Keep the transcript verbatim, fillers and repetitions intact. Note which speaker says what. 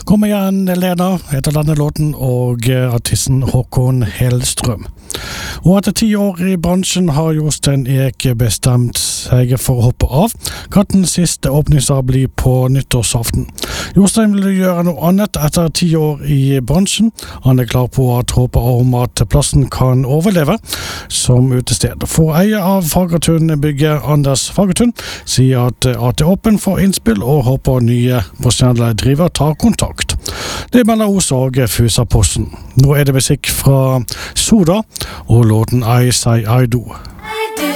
Speaker 1: Kom igjen, Lena, heter denne låten, og eh, artisten Håkon Hellstrøm. Og etter ti år i bransjen har Jostein Eek bestemt seg for å hoppe av. Kattens siste åpningsdag blir på nyttårsaften. Jostein vil gjøre noe annet etter ti år i bransjen. Han er klar på at håper om at plassen kan overleve som utested. For eier av Fagertun-bygget, Anders Fagertun, sier at at det er åpen for innspill og håper nye profesjonelle driver tar kontakt. Det melder også og Fusaposten. Nå er det musikk fra Soda og låten I Say I Do.